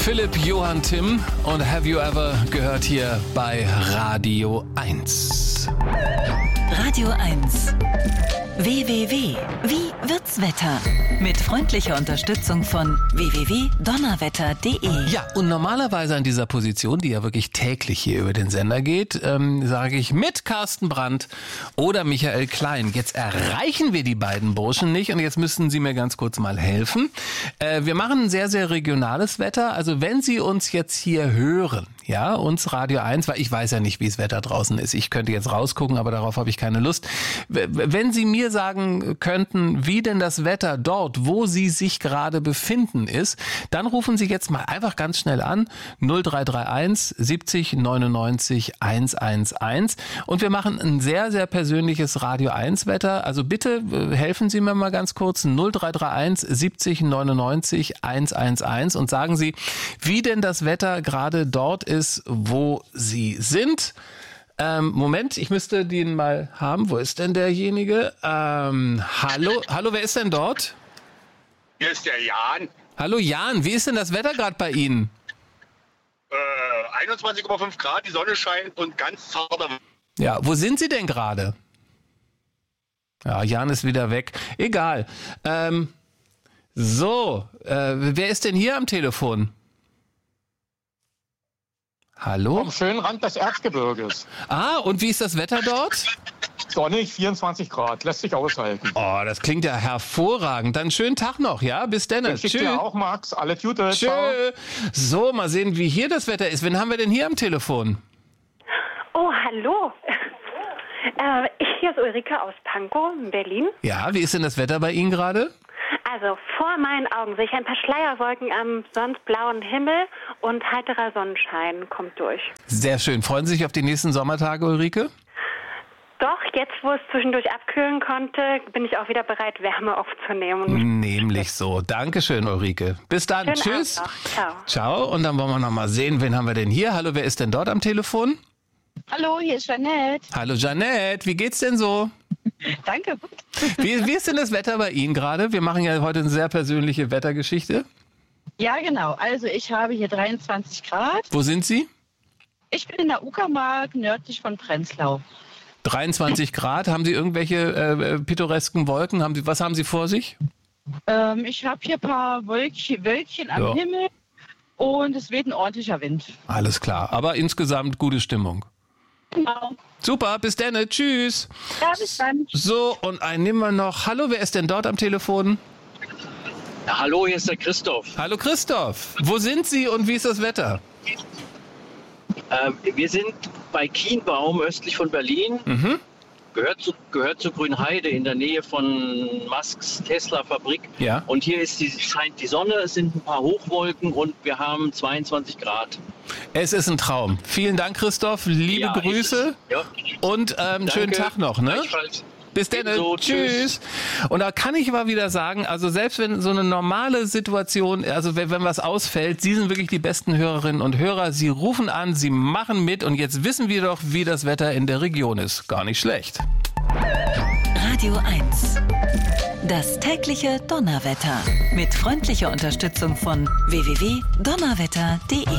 Philipp, Johann, Tim und Have You Ever gehört hier bei Radio 1. Radio 1. WWW. Wie wird's Wetter? Mit freundlicher Unterstützung von www.donnerwetter.de. Ja, und normalerweise an dieser Position, die ja wirklich täglich hier über den Sender geht, sage ich mit Carsten Brandt oder Michael Klein. Jetzt erreichen wir die beiden Burschen nicht und jetzt müssen Sie mir ganz kurz mal helfen. Wir machen ein sehr, sehr regionales Wetter. Also wenn Sie uns jetzt hier hören, ja, uns Radio 1, weil ich weiß ja nicht, wie das Wetter draußen ist. Ich könnte jetzt rausgucken, aber darauf habe ich keine Lust. Wenn Sie mir sagen könnten, wie denn das Wetter dort, wo Sie sich gerade befinden, ist, dann rufen Sie jetzt mal einfach ganz schnell an, 0331 70 99 111 und wir machen ein sehr, sehr persönliches Radio 1 Wetter. Also bitte helfen Sie mir mal ganz kurz, 0331 70 99 111 und sagen Sie, wie denn das Wetter gerade dort ist, wo Sie sind. Moment, ich müsste den mal haben. Wo ist denn derjenige? Hallo, wer ist denn dort? Hier ist der Jan. Hallo Jan, wie ist denn das Wetter gerade bei Ihnen? 21,5 Grad, die Sonne scheint und ganz zarter. Ja, wo sind Sie denn gerade? Ja, Jan ist wieder weg. Egal. Wer ist denn hier am Telefon? Hallo? Vom schönen Rand des Erzgebirges. Ah, und wie ist das Wetter dort? Sonnig, 24 Grad, lässt sich aushalten. Oh, das klingt ja hervorragend. Dann schönen Tag noch, ja? Bis dann. Tschüss. Dir auch, Max. Alle Gute. Tschö. Ciao. So, mal sehen, wie hier das Wetter ist. Wen haben wir denn hier am Telefon? Oh, hallo. Hier ist Ulrike aus Pankow in Berlin. Ja, wie ist denn das Wetter bei Ihnen gerade? Also vor meinen Augen sehe ich ein paar Schleierwolken am sonst blauen Himmel und heiterer Sonnenschein kommt durch. Sehr schön. Freuen Sie sich auf die nächsten Sommertage, Ulrike? Doch, jetzt wo es zwischendurch abkühlen konnte, bin ich auch wieder bereit, Wärme aufzunehmen. Nämlich so. Dankeschön, Ulrike. Bis dann. Schönen Tschüss. Abend noch. Ciao. Ciao. Und dann wollen wir noch mal sehen, wen haben wir denn hier? Hallo, wer ist denn dort am Telefon? Hallo, hier ist Jeanette. Hallo, Jeanette. Wie geht's denn so? Danke, gut. Wie ist denn das Wetter bei Ihnen gerade? Wir machen ja heute eine sehr persönliche Wettergeschichte. Ja, genau. Also ich habe hier 23 Grad. Wo sind Sie? Ich bin in der Uckermark, nördlich von Prenzlau. 23 Grad. Haben Sie irgendwelche pittoresken Wolken? Was haben Sie vor sich? Ich habe hier ein paar Wölkchen am Himmel und es weht ein ordentlicher Wind. Alles klar. Aber insgesamt gute Stimmung. Genau. Super, bis dann. Tschüss. Ja, bis dann. So, und einen nehmen wir noch. Hallo, wer ist denn dort am Telefon? Ja, hallo, hier ist der Christoph. Hallo Christoph. Wo sind Sie und wie ist das Wetter? Wir sind bei Kienbaum östlich von Berlin. Mhm. Gehört zu Grünheide in der Nähe von Musks Tesla-Fabrik. Ja. Und hier scheint die Sonne, es sind ein paar Hochwolken und wir haben 22 Grad. Es ist ein Traum. Vielen Dank, Christoph. Liebe Grüße und schönen Tag noch. Ne? Bis dann. Tschüss. Und da kann ich aber wieder sagen, also selbst wenn so eine normale Situation, also wenn was ausfällt, Sie sind wirklich die besten Hörerinnen und Hörer. Sie rufen an, Sie machen mit und jetzt wissen wir doch, wie das Wetter in der Region ist. Gar nicht schlecht. Radio 1. Das tägliche Donnerwetter. Mit freundlicher Unterstützung von www.donnerwetter.de.